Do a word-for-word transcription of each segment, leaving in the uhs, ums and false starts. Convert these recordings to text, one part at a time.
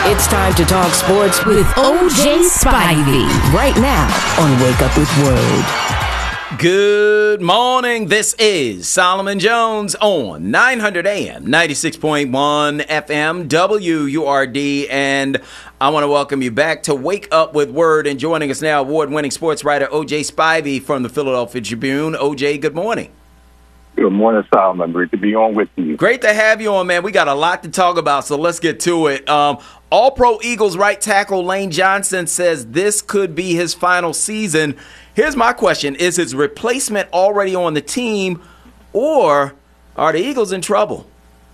It's time to talk sports with O J Spivey. Right now on Wake Up with Word. Good morning. This is Solomon Jones on nine hundred A M, ninety-six point one F M, W U R D. And I want to welcome you back to Wake Up with Word. And joining us now, award-winning sports writer O J Spivey from the Philadelphia Tribune. O J, good morning. Good morning, Solomon. Great to be on with you. Great to have you on, man. We got a lot to talk about, so let's get to it. Um, All-Pro Eagles right tackle Lane Johnson says this could be his final season. Here's my question. Is his replacement already on the team, or are the Eagles in trouble?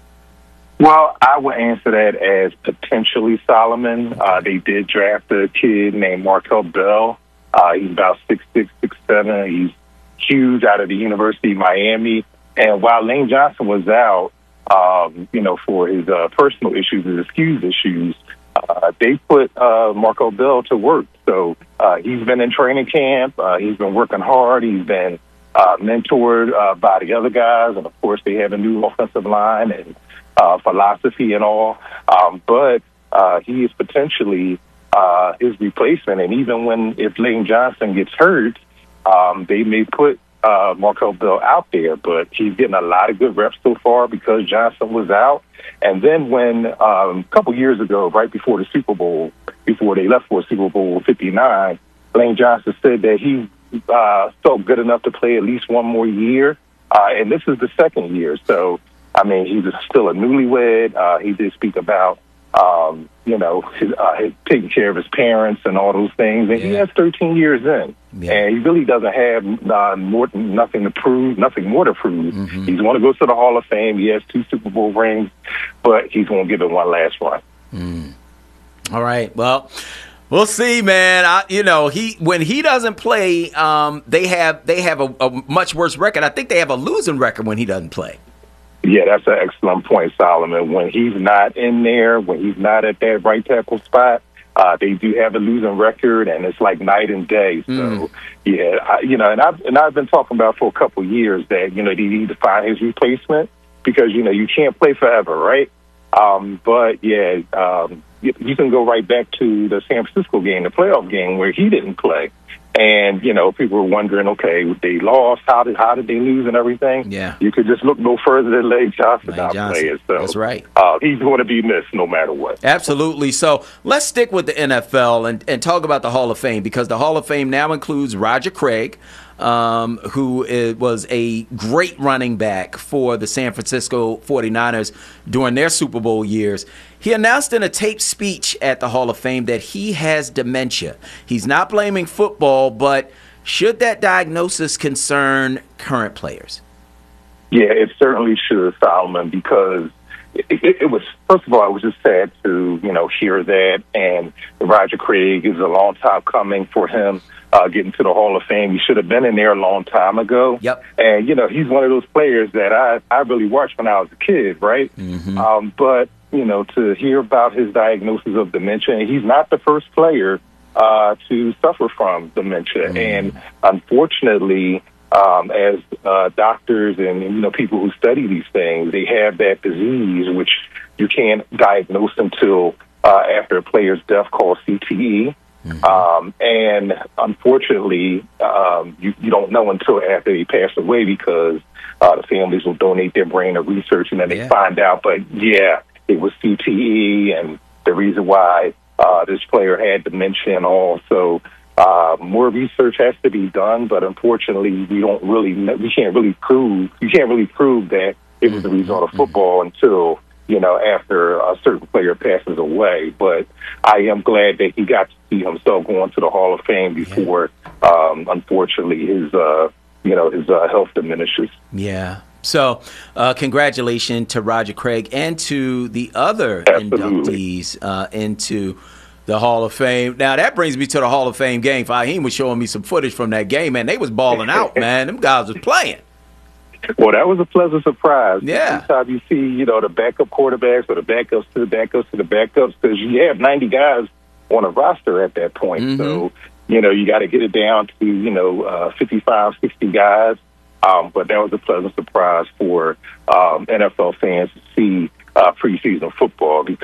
Well, I would answer that as potentially, Solomon. Uh, they did draft a kid named Markel Bell. Uh, he's about six six, six seven. He's huge, out of the University of Miami. And while Lane Johnson was out, um, you know, for his uh, personal issues, his excuse issues, uh, they put uh, Markel Bell to work. So uh, he's been in training camp. Uh, he's been working hard. He's been uh, mentored uh, by the other guys. And, of course, they have a new offensive line and uh, philosophy and all. Um, but uh, he is potentially uh, his replacement. And even when if Lane Johnson gets hurt, um, they may put uh, Markel Bell out there. But he's getting a lot of good reps so far because Johnson was out. And then when um, a couple years ago, right before the Super Bowl, before they left for Super Bowl fifty-nine, Lane Johnson said that he uh, felt good enough to play at least one more year. Uh, and this is the second year. So, I mean, he's still a newlywed. Uh, he did speak about, um, you know, his, uh, his taking care of his parents and all those things. And yeah. he has thirteen years in. Yeah. And he really doesn't have uh, more, nothing to prove, nothing more to prove. Mm-hmm. He's going to go to the Hall of Fame. He has two Super Bowl rings, but he's going to give it one last run. Mm. All right. Well, we'll see, man. I, you know, he when he doesn't play, um, they have they have a, a much worse record. I think they have a losing record when he doesn't play. Yeah, that's an excellent point, Solomon. When he's not in there, when he's not at that right tackle spot, uh, they do have a losing record, and it's like night and day. So, mm. yeah, I, you know, and I've and I've been talking about for a couple of years that you know they need to find his replacement because you know you can't play forever, right? Um, but yeah, um, you, you can go right back to the San Francisco game, the playoff game where he didn't play. And, you know, people were wondering, okay, they lost. How did how did they lose and everything? Yeah. You could just look no further than Lane Johnson not playing. So, that's right. Uh, he's going to be missed no matter what. Absolutely. So let's stick with the N F L and, and talk about the Hall of Fame because the Hall of Fame now includes Roger Craig, um, who is, was a great running back for the San Francisco forty-niners during their Super Bowl years. He announced in a taped speech at the Hall of Fame that he has dementia. He's not blaming football, but should that diagnosis concern current players? Yeah, it certainly should, Solomon, because it, it, it was, first of all, it was just sad to, you know, hear that. And Roger Craig is a long time coming for him uh, getting to the Hall of Fame. He should have been in there a long time ago. Yep. And, you know, he's one of those players that I, I really watched when I was a kid, right? Mm-hmm. Um, but, you know, to hear about his diagnosis of dementia, and he's not the first player uh, to suffer from dementia. Mm-hmm. And unfortunately, um, as uh, doctors and, you know, people who study these things, they have that disease, which you can't diagnose until uh, after a player's death, called C T E. Mm-hmm. Um, and unfortunately, um, you, you don't know until after they pass away because uh, the families will donate their brain to research, and then yeah. they find out. But, yeah, it was C T E, and the reason why uh, this player had dementia and all. So uh, more research has to be done, but unfortunately, we don't really, we can't really prove, you can't really prove that it was the result of football until, you know, after a certain player passes away. But I am glad that he got to see himself going to the Hall of Fame before, um, unfortunately, his, uh, you know, his uh, health diminishes. Yeah. So, uh, congratulations to Roger Craig and to the other Absolutely. inductees uh, into the Hall of Fame. Now, that brings me to the Hall of Fame game. Fahim was showing me some footage from that game, man. They was balling out, man. Them guys was playing. Well, that was a pleasant surprise. Yeah. Anytime you see, you know, the backup quarterbacks or the backups to the backups to the backups, because you have ninety guys on a roster at that point. Mm-hmm. So, you know, you got to get it down to, you know, uh, fifty-five, sixty guys. Um, but that was a pleasant surprise for um, N F L fans to see uh, preseason football because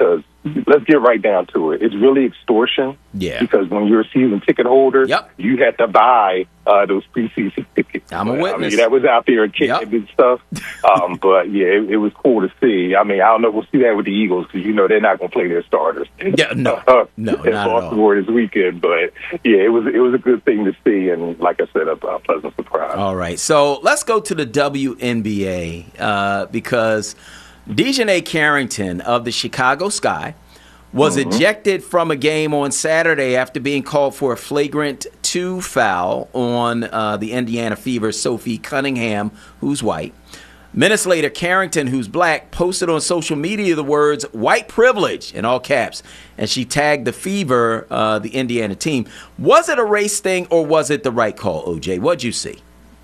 let's get right down to it. It's really extortion. Yeah. Because when you're a season ticket holder, yep. you had to buy uh, those preseason tickets. I'm a witness. I mean, that was out there in camp yep. and stuff. um, but, yeah, it, it was cool to see. I mean, I don't know if we'll see that with the Eagles because, you know, they're not going to play their starters. Yeah, no, uh, no, not in at all. Baltimore this weekend. But, yeah, it was, it was a good thing to see. And, like I said, a, a pleasant surprise. All right. So let's go to the W N B A uh, because Dejounte Carrington of the Chicago Sky was mm-hmm. ejected from a game on Saturday after being called for a flagrant two foul on uh, the Indiana Fever's Sophie Cunningham, who's white. Minutes later, Carrington, who's black, posted on social media the words "white privilege" in all caps, and she tagged the Fever, uh, the Indiana team. Was it a race thing or was it the right call, O J? What'd you see?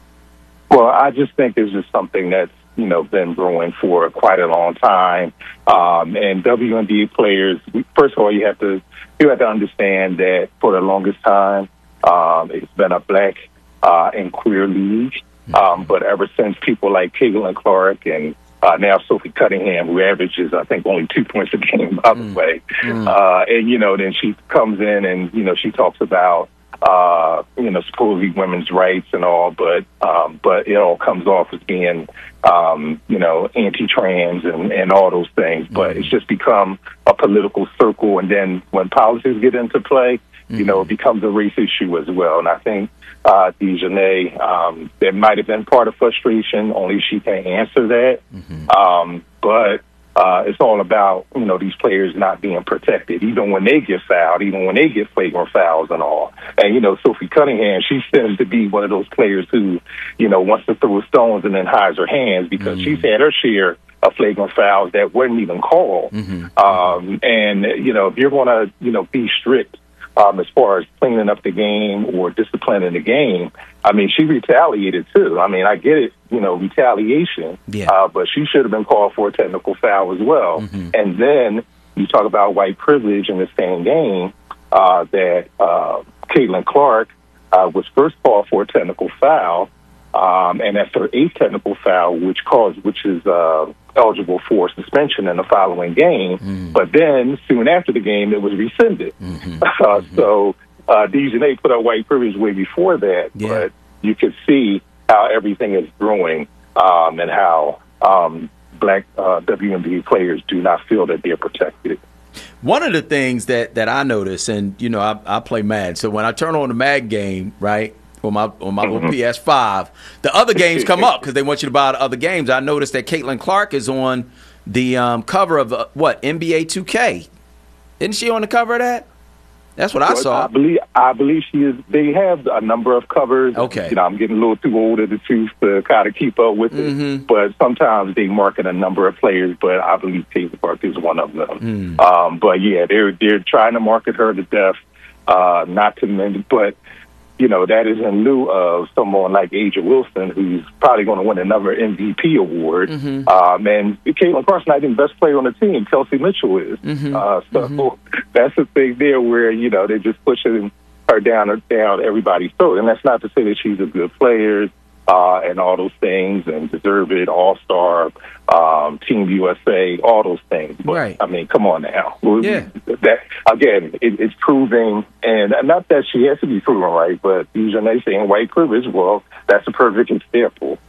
Well, I just think it's just something that's, you know, been brewing for quite a long time. Um, and W N B A players, first of all, you have to you have to understand that for the longest time, um, it's been a black uh, and queer league. Um, but ever since people like Caitlin Clark and uh, now Sophie Cunningham, who averages, I think, only two points a game, by the way, mm. uh, and, you know, then she comes in and, you know, she talks about, uh, you know, supposedly women's rights and all, but um, but it all comes off as being, um, you know, anti-trans and, and all those things. But mm-hmm. it's just become a political circle. And then when politics get into play, mm-hmm. you know, it becomes a race issue as well. And I think uh, Dejounte, um, there might have been part of frustration, only she can't answer that. Mm-hmm. Um, but Uh, it's all about, you know, these players not being protected, even when they get fouled, even when they get flagrant fouls and all. And, you know, Sophie Cunningham, she seems to be one of those players who, you know, wants to throw stones and then hides her hands because mm-hmm. she's had her share of flagrant fouls that weren't even called. Mm-hmm. Um, and, you know, if you're going to, you know, be strict um, as far as cleaning up the game or disciplining the game, I mean, she retaliated, too. I mean, I get it, you know, retaliation, yeah. uh, but she should have been called for a technical foul as well. Mm-hmm. And then you talk about white privilege in the same game uh, that uh, Caitlin Clark uh, was first called for a technical foul, um, and that's her eighth technical foul, which caused, which is uh, eligible for suspension in the following game. Mm-hmm. But then, soon after the game, it was rescinded. Mm-hmm. Uh, mm-hmm. So uh, Dejounte put out white privilege way before that, yeah. but you could see how everything is growing um, and how um, black uh, W N B A players do not feel that they're protected. One of the things that, that I notice, and, you know, I, I play Madden, so when I turn on the Madden game, right, on my on my mm-hmm. little P S five, the other games come up because they want you to buy the other games. I noticed that Caitlin Clark is on the um, cover of, uh, what, N B A two K. Isn't she on the cover of that? That's what I saw. I believe I believe she is. They have a number of covers. Okay. You know, I'm getting a little too old in the tooth to kind of keep up with it. Mm-hmm. But sometimes they market a number of players. But I believe Caitlin Clark is one of them. Mm. Um, but yeah, they're they're trying to market her to death. Uh, not to mention, but you know, that is in lieu of someone like A'ja Wilson, who's probably going to win another M V P award. Mm-hmm. Um, and Caitlin Clark's not even the best player on the team. Kelsey Mitchell is. Mm-hmm. Uh, so mm-hmm. that's the thing there where, you know, they're just pushing her down or down everybody's throat. And that's not to say that she's a good player uh, and all those things and deserve it, all-star, um, Team U S A, all those things. But, right. I mean, come on now. Yeah. That, again, it, it's proving, and not that she has to be proven right, but Dejounte saying white privilege, well, that's a perfect example.